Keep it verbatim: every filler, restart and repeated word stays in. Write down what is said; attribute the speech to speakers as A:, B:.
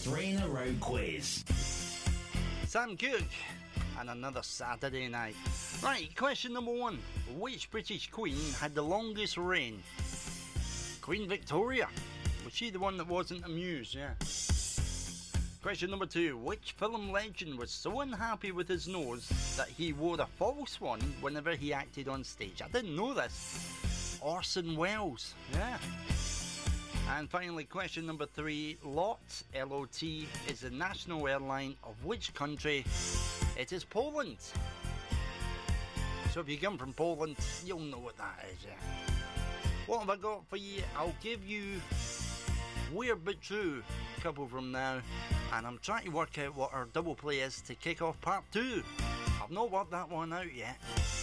A: three in a row quiz.
B: Sam Cooke and another Saturday night. Right, question number one. Which British queen had the longest reign? Queen Victoria. Was she the one that wasn't amused? Yeah. Question number two. Which film legend was so unhappy with his nose that he wore a false one whenever he acted on stage? I didn't know this. Orson Welles. Yeah. And finally, question number three. LOT, L O T, is the national airline of which country? It is Poland. So if you come from Poland, you'll know what that is, yeah. What have I got for you? I'll give you Weird But True a couple from now. And I'm trying to work out what our double play is to kick off part two. I've not worked that one out yet.